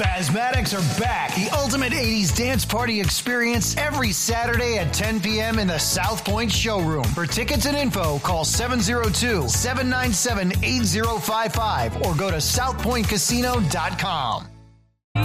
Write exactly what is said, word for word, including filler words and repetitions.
Basmatics are back. The ultimate eighties dance party experience every Saturday at ten p.m. in the South Point showroom. For tickets and info, call seven oh two, seven nine seven, eight oh five five or go to south point casino dot com.